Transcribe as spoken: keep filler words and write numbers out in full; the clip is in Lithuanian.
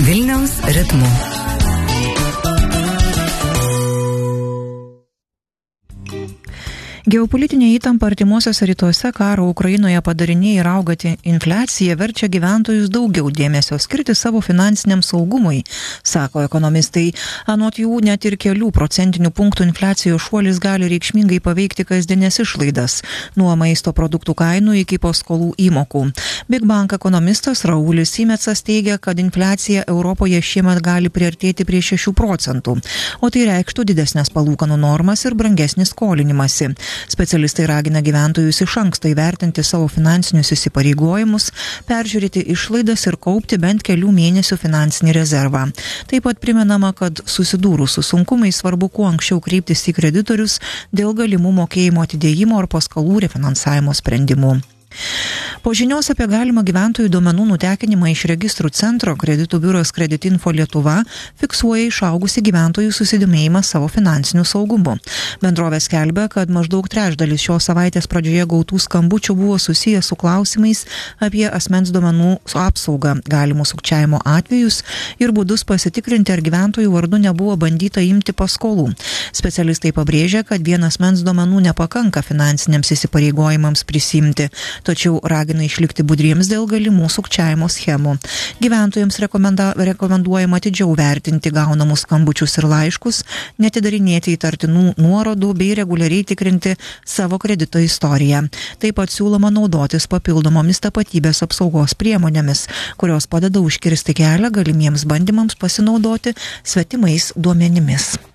Vilniaus ritmu. Geopolitinė įtampa artimuosiuose rytuose, karo Ukrainoje padariniai ir auganti infliacija verčia gyventojus daugiau dėmesio skirti savo finansiniam saugumui, sako ekonomistai. Anot jų, net ir kelių procentinių punktų infliacijos šuolis gali reikšmingai paveikti kasdienės išlaidas, nuo maisto produktų kainų iki paskolų įmokų. Big Bank ekonomistas Raulis Imecas teigia, kad infliacija Europoje šiemet gali priartėti prie šešių procentų, o tai reikštų didesnės palūkanų normas ir brangesnį skolinimąsi. Specialistai ragina gyventojus iš anksto įvertinti savo finansinius įsipareigojimus, peržiūrėti išlaidas ir kaupti bent kelių mėnesių finansinį rezervą. Taip pat primenama, kad susidūrus su sunkumais svarbu kuo anksčiau kreiptis į kreditorius dėl galimų mokėjimo atidėjimo ar paskolų refinansavimo sprendimų. Po žinios apie galimą gyventojų duomenų nutekinimą iš registrų centro, kreditų biuras Kreditinfo Lietuva fiksuoja išaugusį gyventojų susidomėjimą savo finansiniu saugumu. Bendrovė skelbia, kad maždaug trečdalis šios savaitės pradžioje gautų skambučių buvo susijęs su klausimais apie asmens duomenų apsaugą, galimų sukčiavimo atvejus ir būdus pasitikrinti, ar gyventojų vardu nebuvo bandyta imti paskolų. Specialistai pabrėžia, kad vien asmens duomenų nepakanka finansiniams įsipareigojimams prisimti, tačiau ragina išlikti budriems dėl galimų sukčiavimo schemų. Gyventojams rekomenda, rekomenduojama atidžiau vertinti gaunamus skambučius ir laiškus, netidarinėti įtartinų nuorodų bei reguliariai tikrinti savo kredito istoriją. Taip pat siūloma naudotis papildomomis tapatybės apsaugos priemonėmis, kurios padeda užkirsti kelią galimiems bandymams pasinaudoti svetimais duomenimis.